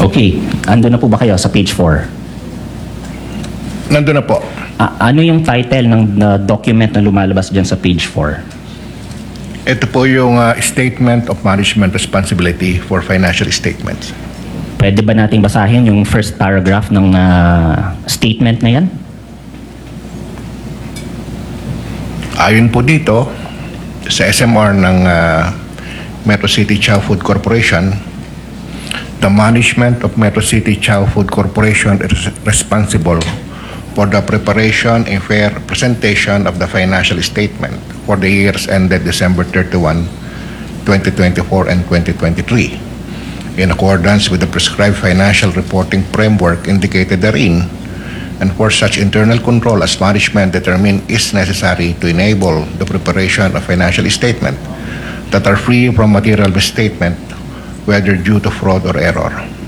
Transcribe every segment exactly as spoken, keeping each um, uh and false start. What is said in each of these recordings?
Okay, ando na po ba kayo sa page four? Nandun na po. Ah, ano yung title ng uh, document na lumalabas dyan sa page four? Ito po yung uh, Statement of Management Responsibility for Financial Statements. Pwede ba nating basahin yung first paragraph ng uh, statement na yan? Ayon po dito, sa S M R ng uh, Metro City Chow Food Corporation, the management of Metro City Chow Food Corporation is responsible for the preparation and fair presentation of the financial statement for the years ended December thirty-first, twenty twenty-four and twenty twenty-three, in accordance with the prescribed financial reporting framework indicated therein, and for such internal control as management determine is necessary to enable the preparation of financial statement that are free from material misstatement, whether due to fraud or error.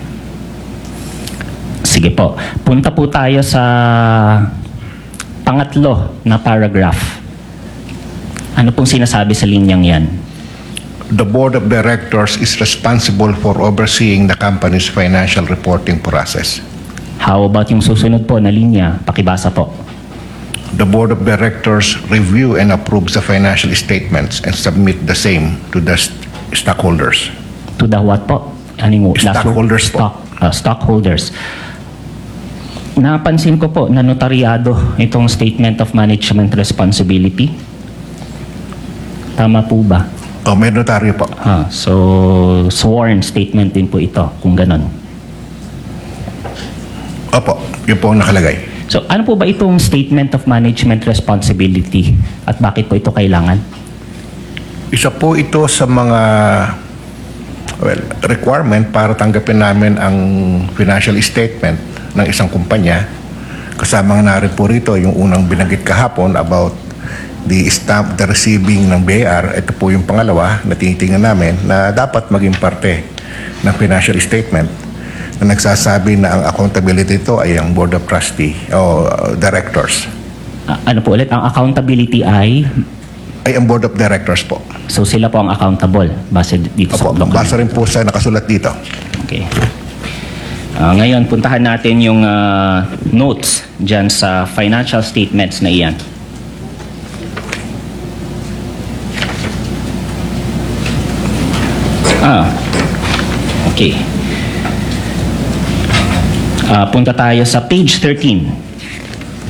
Sige po. Punta po tayo sa pangatlo na paragraph. Ano pong sinasabi sa linyang yan? The Board of Directors is responsible for overseeing the company's financial reporting process. How about yung susunod po na linya? Pakibasa po. The Board of Directors review and approves the financial statements and submit the same to the st- stockholders. To the what po? Ano yung last word? Stockholders po. Stock, uh, stockholders. Napansin ko po na notaryado itong Statement of Management Responsibility. Tama po ba? O, may notaryo po. Ah, so, sworn statement din po ito, kung ganon. Opo, yun po ang nakalagay. So, ano po ba itong Statement of Management Responsibility at bakit po ito kailangan? Isa po ito sa mga well, requirement para tanggapin namin ang financial statement ng isang kumpanya. Kasama na rin po rito yung unang binanggit kahapon about the stamp, the receiving ng B I R. Ito po yung pangalawa na tinitingnan namin na dapat maging parte ng financial statement na nagsasabi na ang accountability ito ay ang Board of Trustee o uh, Directors. Ah, ano po ulit? Ang accountability ay, Ay ang Board of Directors po. so sila po ang accountable base dito Opo, sa document. basa rin po sa nakasulat dito. Okay. Ah, ngayon, puntahan natin yung ah, notes dyan sa financial statements na iyan. Ah, okay. Ah, punta tayo sa page thirteen.